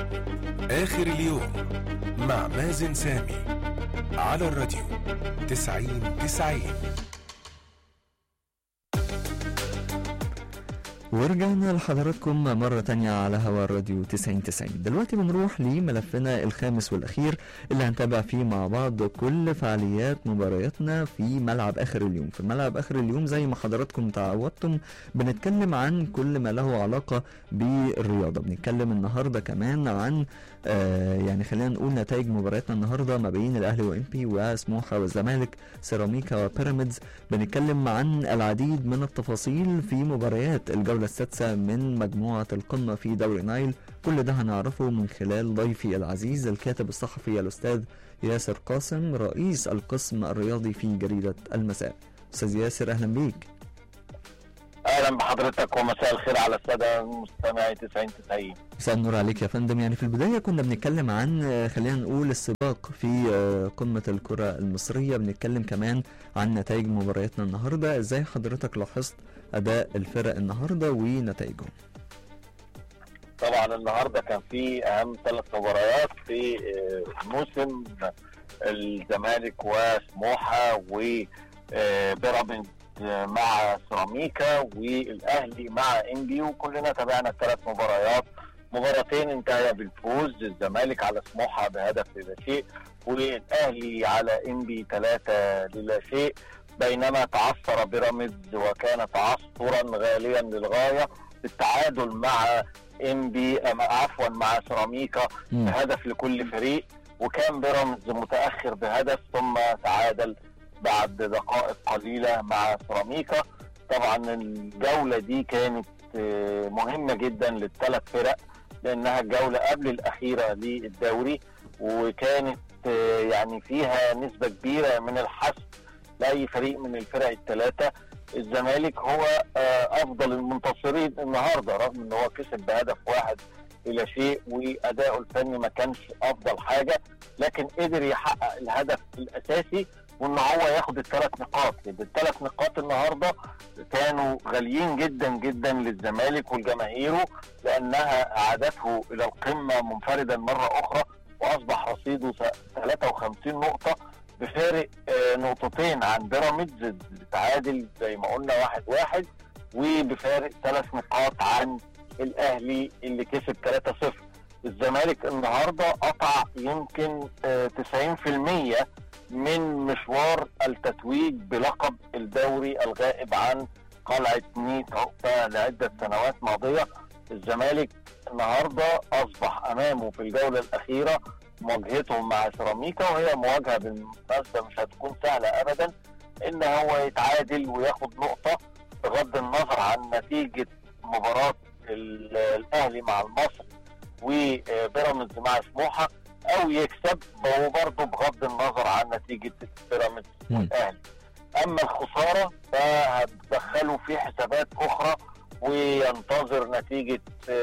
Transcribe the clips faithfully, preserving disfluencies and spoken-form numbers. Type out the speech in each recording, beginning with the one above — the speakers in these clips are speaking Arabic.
آخر اليوم مع مازن سامي على الراديو تسعين تسعين. ورجعنا لحضراتكم مرة تانية على هوا الراديو تسعين تسعين. دلوقتي بنروح لملفنا الخامس والأخير اللي هنتابع فيه مع بعض كل فعاليات مبارياتنا في ملعب آخر اليوم. في ملعب آخر اليوم زي ما حضراتكم تعودتم بنتكلم عن كل ما له علاقة بالرياضة. بنتكلم النهاردة كمان عن آه يعني خلينا نقول نتائج مبارياتنا النهاردة ما بين الأهلي وإمبي وسموحة والزمالك، سيراميكا وبيراميدز. بنتكلم عن العديد من التفاصيل في مباريات الجولة السادسة من مجموعة القمة في دوري نايل. كل ده هنعرفه من خلال ضيفي العزيز الكاتب الصحفي الأستاذ ياسر قاسم رئيس القسم الرياضي في جريدة المساء. أستاذ ياسر أهلا بيك. اهلا بحضرتك ومساء الخير على الساده مستمعي تسعين تسعين. مساء النور عليك يا فندم. يعني في البدايه كنا بنتكلم عن خلينا نقول السباق في قمه الكره المصريه، بنتكلم كمان عن نتائج مبارياتنا النهارده. ازاي حضرتك لاحظت اداء الفرق النهارده ونتائجهم؟ طبعا النهارده كان في اهم ثلاث مباريات في موسم الزمالك وسموحه وبيراميدز مع سيراميكا والاهلي مع انبي، وكلنا تابعنا الثلاث مباريات. مباراتين انتهى بالفوز، الزمالك على سموحه بهدف لا شيء والاهلي على انبي ثلاثه لا شيء، بينما تعثر بيراميدز وكان تعثرا غاليا للغايه بالتعادل مع انبي عفوا مع سيراميكا بهدف لكل فريق، وكان بيراميدز متاخر بهدف ثم تعادل بعد دقائق قليلة مع سيراميكا. طبعا الجولة دي كانت مهمة جدا للثلاث فرق لأنها الجولة قبل الأخيرة للدوري، وكانت يعني فيها نسبة كبيرة من الحسم لأي فريق من الفرق الثلاثة. الزمالك هو أفضل المنتصرين النهاردة رغم أنه هو كسب بهدف واحد إلى شيء وأداؤه الفني ما كانش أفضل حاجة، لكن قدر يحقق الهدف الأساسي وان هو ياخد الثلاث نقاط. الثلاث نقاط النهارده كانوا غاليين جدا جدا للزمالك والجماهيره لانها اعادته الى القمه منفردا مره اخرى، واصبح رصيده ثلاثة وخمسين نقطه بفارق نقطتين عن بيراميدز تعادل زي ما قلنا واحد واحد، وبفارق ثلاث نقاط عن الاهلي اللي كسب ثلاثة صفر. الزمالك النهارده قطع يمكن تسعين بالمئة من مشوار التتويج بلقب الدوري الغائب عن قلعة ميت عقبة لعدة سنوات ماضية. الزمالك النهاردة أصبح أمامه في الجولة الأخيرة مواجهتهم مع سيراميكا، وهي مواجهة بالمناسبة مش هتكون سهلة أبدا، إن هو يتعادل وياخد نقطة بغض النظر عن نتيجة مباراة الأهلي مع المصري وبيراميدز مع سموحة، او يكسب وهو برضه بغض النظر عن نتيجه بيراميدز والاهلي. اما الخساره فهتدخله في حسابات اخرى وينتظر نتيجه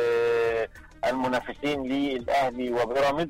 المنافسين للاهلي وبيراميدز.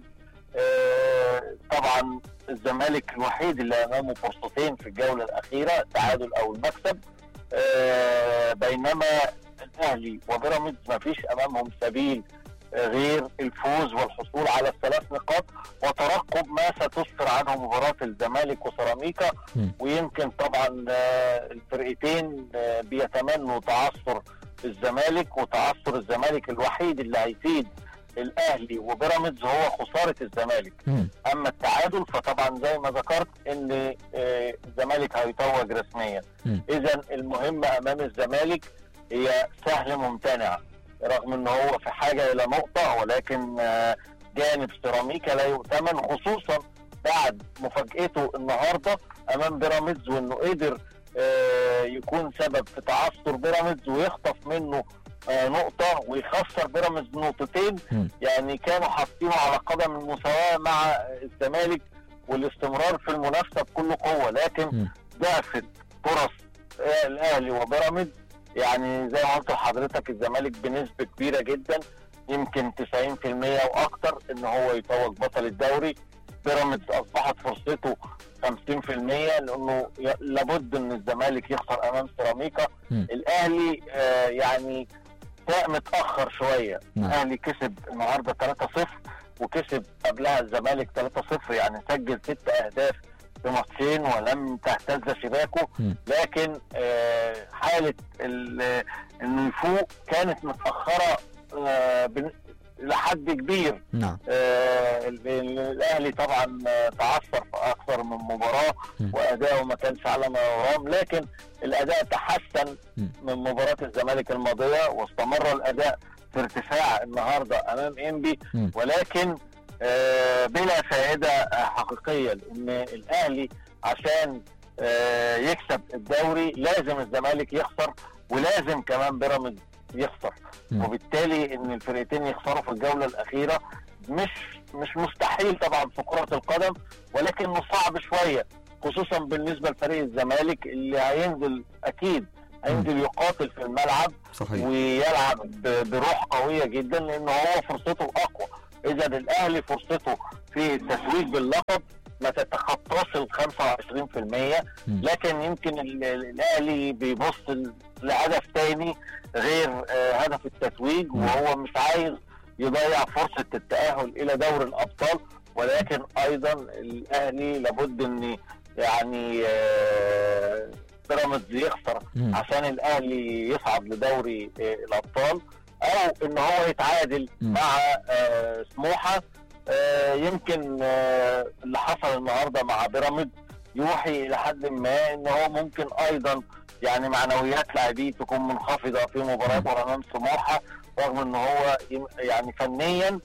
طبعا الزمالك الوحيد اللي امامه فرصتين في الجوله الاخيره التعادل او المكسب، بينما الاهلي وبيراميدز ما فيش امامهم سبيل غير الفوز والحصول على الثلاث نقاط وترقب ما ستسفر عنه مباراة الزمالك وسيراميكا. ويمكن طبعا الفرقتين بيتمنوا تعثر الزمالك، وتعثر الزمالك الوحيد اللي هيفيد الاهلي وبيراميدز هو خسارة الزمالك. اما التعادل فطبعا زي ما ذكرت ان الزمالك هيتوج رسميا. اذا المهمة امام الزمالك هي سهل ممتنع رغم ان هو في حاجة الى نقطة، ولكن جانب سيراميكا لا يؤتمن خصوصا بعد مفاجأته النهاردة امام بيراميدز، وانه قدر يكون سبب في تعثر بيراميدز ويخطف منه نقطة ويخسر بيراميدز نقطتين. يعني كانوا حاطينه على قدم المساواة مع الزمالك والاستمرار في المنافسة بكل قوة، لكن ضعفت فرص الاهلي وبيراميدز. يعني زي ما قلت لحضرتك الزمالك بنسبة كبيرة جدا يمكن تسعين بالمئة واكتر ان هو يتوج بطل الدوري. بيراميدز اصبحت فرصته خمسين بالمئة لانه لابد ان الزمالك يخسر امام سيراميكا. الاهلي آه يعني فاق متاخر شويه. نعم. الاهلي كسب النهارده ثلاثة صفر وكسب قبلها الزمالك ثلاثة صفر، يعني سجل ست اهداف في ماتشين ولم تهتز شباكه. م. لكن آه حاله انه يفوق كانت متاخره آه لحد كبير. نعم. آه الاهلي طبعا تعثر في اكثر من مباراه واداؤه ما كانش على ما يرام، لكن الاداء تحسن م. من مباراه الزمالك الماضيه، واستمر الاداء في ارتفاع النهارده امام انبي، م. ولكن آه بلا فائده حقيقيه، لان الاهلي عشان آه يكسب الدوري لازم الزمالك يخسر ولازم كمان بيراميدز يخسر، م. وبالتالي ان الفرقتين يخسروا في الجوله الاخيره مش مش مستحيل طبعا في كره القدم، ولكنه صعب شويه، خصوصا بالنسبه لفريق الزمالك اللي هينزل اكيد هينزل يقاتل في الملعب. صحيح. ويلعب بروح قويه جدا، لان هو فرصته اقوى. اذا الاهلي فرصته في التتويج باللقب ما تتخطاش ال خمسة وعشرين بالمية، لكن يمكن الاهلي بيبص لهدف تاني غير هدف التتويج، وهو مش عايز يضيع فرصه التاهل الى دوري الابطال. ولكن ايضا الاهلي لابد ان يعني بيراميدز يخسر عشان الاهلي يصعد لدوري الابطال، او ان هو يتعادل مع سموحه. يمكن اللي حصل النهارده مع بيراميدز يوحي الى حد ما ان هو ممكن ايضا يعني معنويات لاعبيه تكون منخفضه في مباراه امام سموحه، رغم ان هو يعني فنيا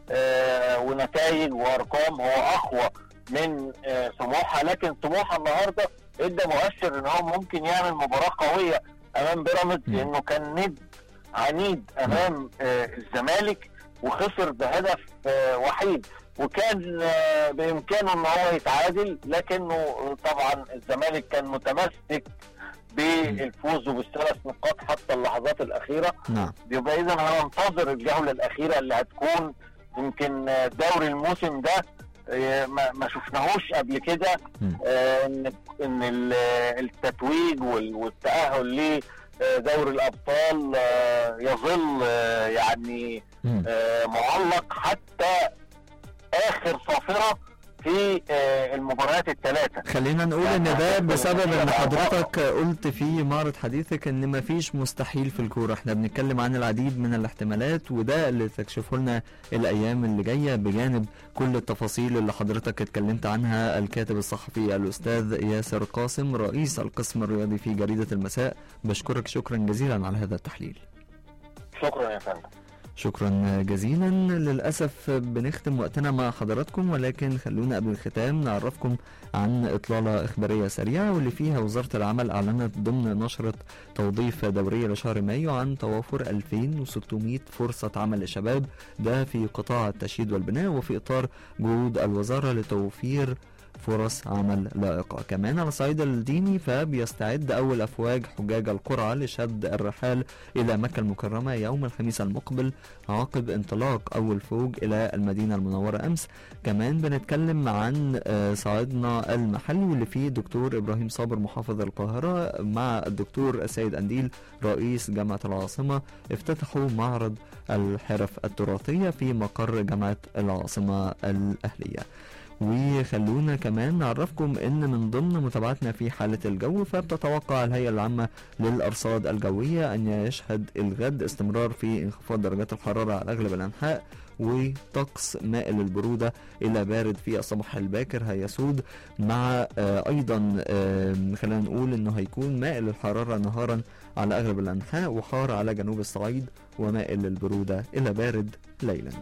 آه ونتائج وارقام هو اقوى من آه سموحه، لكن سموحه النهارده ادى مؤشر ان هو ممكن يعمل مباراه قويه امام بيراميدز، لانه كان ند عنيد امام آه الزمالك وخسر بهدف آه وحيد، وكان آه بامكانه ان هو يتعادل، لكنه طبعا الزمالك كان متمسك بالفوز بالثلاث نقاط حتى اللحظات الاخيره. نعم. يبقى اذا هننتظر الجوله الاخيره اللي هتكون يمكن دوري الموسم ده ما شفناهوش قبل كده، ان ان التتويج والتاهل لدوري الابطال يظل يعني معلق حتى اخر صافره في المباريات الثلاثة. خلينا نقول ان ده بسبب ان حضرتك قلت في معرض حديثك ان مفيش مستحيل في الكورة، احنا بنتكلم عن العديد من الاحتمالات، وده اللي تكشفه لنا الايام اللي جاية بجانب كل التفاصيل اللي حضرتك اتكلمت عنها. الكاتب الصحفي الاستاذ ياسر قاسم رئيس القسم الرياضي في جريدة المساء، بشكرك شكرا جزيلا على هذا التحليل. شكرا يا فندم. شكرا جزيلا. للأسف بنختم وقتنا مع حضراتكم، ولكن خلونا قبل الختام نعرفكم عن إطلالة إخبارية سريعة واللي فيها وزارة العمل أعلنت ضمن نشرة توظيف دورية لشهر مايو عن توافر ألفين وستمائة فرصة عمل للشباب، ده في قطاع التشييد والبناء وفي إطار جهود الوزارة لتوفير فرص عمل لائقة. كمان على الصعيد الديني فبيستعد أول أفواج حجاج القرعة لشد الرحال إلى مكة المكرمة يوم الخميس المقبل عقب انطلاق أول فوج إلى المدينة المنورة أمس. كمان بنتكلم عن صعيدنا المحلي واللي فيه دكتور إبراهيم صابر محافظ القاهرة مع الدكتور السيد أنديل رئيس جامعة العاصمة افتتحوا معرض الحرف التراثية في مقر جامعة العاصمة الأهلية. وخلونا كمان نعرفكم ان من ضمن متابعتنا في حالة الجو فبتتوقع الهيئة العامة للأرصاد الجوية ان يشهد الغد استمرار في انخفاض درجات الحرارة على اغلب الانحاء، وطقس مائل للبرودة الى بارد في الصباح الباكر هيسود، مع آه ايضا آه خلينا نقول انه هيكون مائل للحرارة نهارا على اغلب الانحاء وحار على جنوب الصعيد، ومائل للبرودة الى بارد ليلا.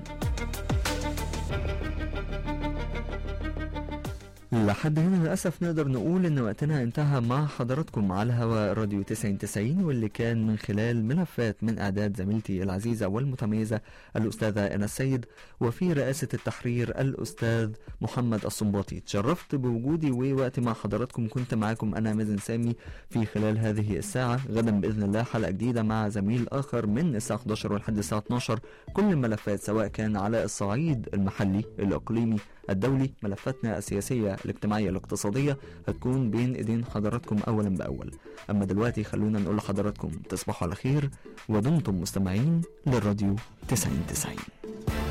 لحد هنا للأسف نقدر نقول إن وقتنا انتهى مع حضراتكم على هوا راديو تسعين تسعين، واللي كان من خلال ملفات من إعداد زميلتي العزيزة والمتميزة الأستاذة أنا السيد، وفي رئاسة التحرير الأستاذ محمد الصنباطي. تشرفت بوجودي ووقتي مع حضراتكم، كنت معاكم أنا مازن سامي في خلال هذه الساعة. غدا بإذن الله حلقة جديدة مع زميل آخر من الساعة إحدى عشر ولحد الساعة اثني عشر، كل الملفات سواء كان على الصعيد المحلي الإقليمي الدولي، ملفاتنا السياسية الاجتماعية الاقتصادية هتكون بين ايدين حضراتكم اولا باول. اما دلوقتي خلونا نقول لحضراتكم تصبحوا على خير ودمتم مستمعين للراديو تسعين تسعين.